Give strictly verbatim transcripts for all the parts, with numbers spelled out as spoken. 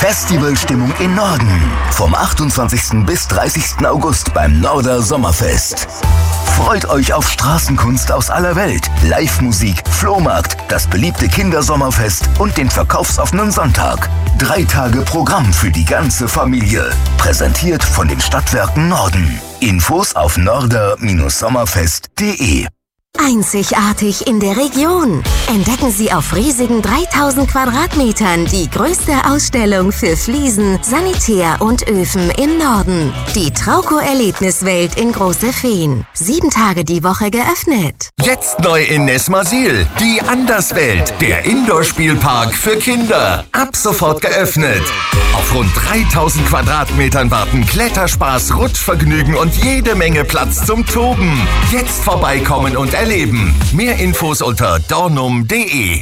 Festivalstimmung im Norden. Vom achtundzwanzigsten bis dreißigsten August beim Norder Sommerfest. Freut euch auf Straßenkunst aus aller Welt, Live-Musik, Flohmarkt, das beliebte Kindersommerfest und den verkaufsoffenen Sonntag. Drei Tage Programm für die ganze Familie. Präsentiert von den Stadtwerken Norden. Infos auf norder Bindestrich sommerfest punkt de. Einzigartig in der Region. Entdecken Sie auf riesigen dreitausend Quadratmetern die größte Ausstellung für Fliesen, Sanitär und Öfen im Norden. Die Trauco-Erlebniswelt in Große Feen. Sieben Tage die Woche geöffnet. Jetzt neu in Nesmasil. Die Anderswelt. Der Indoor-Spielpark für Kinder. Ab sofort geöffnet. Auf rund dreitausend Quadratmetern warten Kletterspaß, Rutschvergnügen und jede Menge Platz zum Toben. Jetzt vorbeikommen und erleben. Mehr Infos unter dornum punkt de.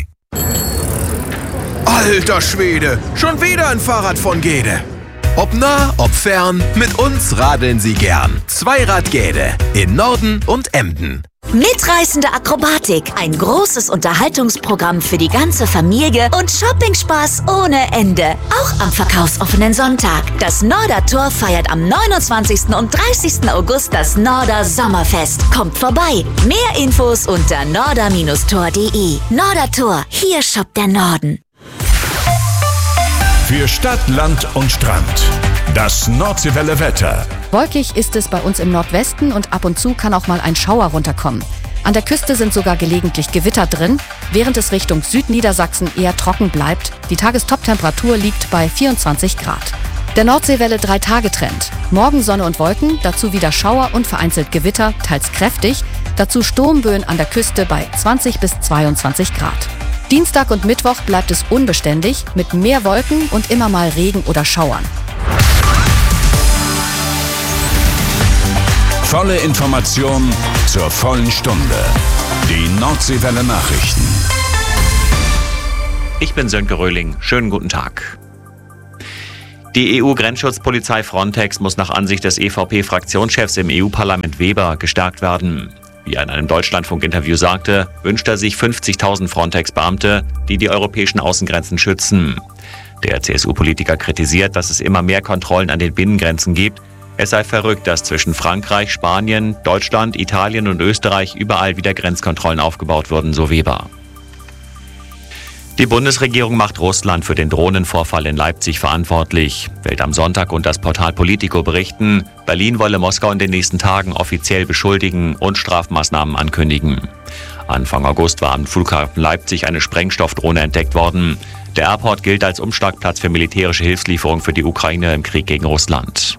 Alter Schwede, schon wieder ein Fahrrad von Gede. Ob nah, ob fern, mit uns radeln Sie gern. Zweirad Gede in Norden und Emden. Mitreißende Akrobatik, ein großes Unterhaltungsprogramm für die ganze Familie und Shoppingspaß ohne Ende. Auch am verkaufsoffenen Sonntag. Das Norder Tor feiert am neunundzwanzigsten und dreißigsten August das Norder Sommerfest. Kommt vorbei. Mehr Infos unter norder Bindestrich tor punkt de. Norder Tor, hier shoppt der Norden. Für Stadt, Land und Strand. Das Nordseewelle Wetter. Wolkig ist es bei uns im Nordwesten und ab und zu kann auch mal ein Schauer runterkommen. An der Küste sind sogar gelegentlich Gewitter drin, während es Richtung Südniedersachsen eher trocken bleibt. Die Tagestoptemperatur liegt bei vierundzwanzig Grad. Der Nordseewelle drei Tage Trend. Morgen Sonne und Wolken, dazu wieder Schauer und vereinzelt Gewitter, teils kräftig. Dazu Sturmböen an der Küste bei zwanzig bis zweiundzwanzig Grad. Dienstag und Mittwoch bleibt es unbeständig mit mehr Wolken und immer mal Regen oder Schauern. Volle Information zur vollen Stunde. Die Nordseewelle Nachrichten. Ich bin Sönke Röhling. Schönen guten Tag. Die E U-Grenzschutzpolizei Frontex muss nach Ansicht des E V P-Fraktionschefs im E U-Parlament Weber gestärkt werden. Wie er in einem Deutschlandfunk-Interview sagte, wünscht er sich fünfzigtausend Frontex-Beamte, die die europäischen Außengrenzen schützen. Der C S U-Politiker kritisiert, dass es immer mehr Kontrollen an den Binnengrenzen gibt. Es sei verrückt, dass zwischen Frankreich, Spanien, Deutschland, Italien und Österreich überall wieder Grenzkontrollen aufgebaut wurden, so Weber. Die Bundesregierung macht Russland für den Drohnenvorfall in Leipzig verantwortlich. Welt am Sonntag und das Portal Politico berichten, Berlin wolle Moskau in den nächsten Tagen offiziell beschuldigen und Strafmaßnahmen ankündigen. Anfang August war am Flughafen Leipzig eine Sprengstoffdrohne entdeckt worden. Der Airport gilt als Umschlagplatz für militärische Hilfslieferung für die Ukraine im Krieg gegen Russland.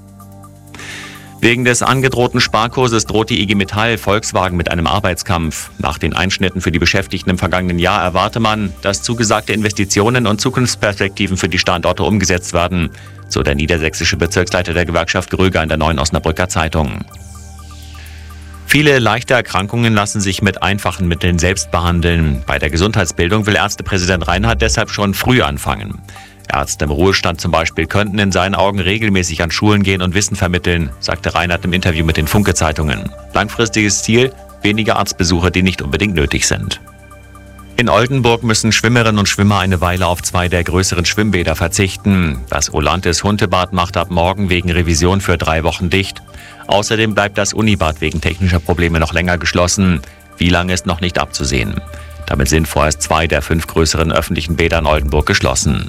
Wegen des angedrohten Sparkurses droht die I G Metall Volkswagen mit einem Arbeitskampf. Nach den Einschnitten für die Beschäftigten im vergangenen Jahr erwarte man, dass zugesagte Investitionen und Zukunftsperspektiven für die Standorte umgesetzt werden, so der niedersächsische Bezirksleiter der Gewerkschaft Gröger in der Neuen Osnabrücker Zeitung. Viele leichte Erkrankungen lassen sich mit einfachen Mitteln selbst behandeln. Bei der Gesundheitsbildung will Ärztepräsident Reinhardt deshalb schon früh anfangen. Ärzte im Ruhestand zum Beispiel könnten in seinen Augen regelmäßig an Schulen gehen und Wissen vermitteln, sagte Reinhardt im Interview mit den Funke-Zeitungen. Langfristiges Ziel, weniger Arztbesuche, die nicht unbedingt nötig sind. In Oldenburg müssen Schwimmerinnen und Schwimmer eine Weile auf zwei der größeren Schwimmbäder verzichten. Das Olantis Huntebad macht ab morgen wegen Revision für drei Wochen dicht. Außerdem bleibt das Unibad wegen technischer Probleme noch länger geschlossen. Wie lange ist noch nicht abzusehen. Damit sind vorerst zwei der fünf größeren öffentlichen Bäder in Oldenburg geschlossen.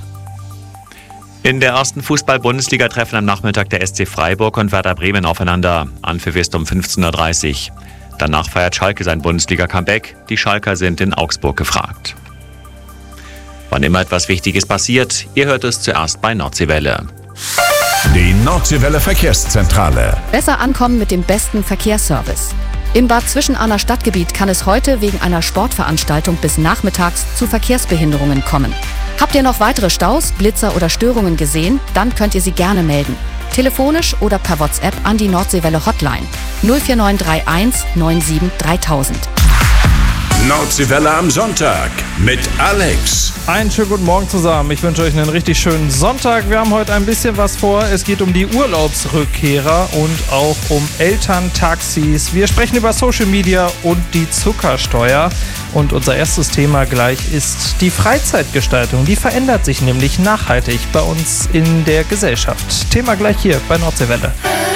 In der ersten Fußball-Bundesliga treffen am Nachmittag der S C Freiburg und Werder Bremen aufeinander. Anpfiff ist um fünfzehn Uhr dreißig. Danach feiert Schalke sein Bundesliga-Comeback. Die Schalker sind in Augsburg gefragt. Wann immer etwas Wichtiges passiert, ihr hört es zuerst bei Nordseewelle. Die Nordseewelle Verkehrszentrale. Besser ankommen mit dem besten Verkehrsservice. Im Bad Zwischenahner Stadtgebiet kann es heute wegen einer Sportveranstaltung bis nachmittags zu Verkehrsbehinderungen kommen. Habt ihr noch weitere Staus, Blitzer oder Störungen gesehen? Dann könnt ihr sie gerne melden. Telefonisch oder per WhatsApp an die Nordseewelle Hotline null vier neun drei eins neun sieben dreitausend. Nordseewelle am Sonntag mit Alex. Einen schönen guten Morgen zusammen. Ich wünsche euch einen richtig schönen Sonntag. Wir haben heute ein bisschen was vor. Es geht um die Urlaubsrückkehrer und auch um Elterntaxis. Wir sprechen über Social Media und die Zuckersteuer. Und unser erstes Thema gleich ist die Freizeitgestaltung. Die verändert sich nämlich nachhaltig bei uns in der Gesellschaft. Thema gleich hier bei Nordseewelle.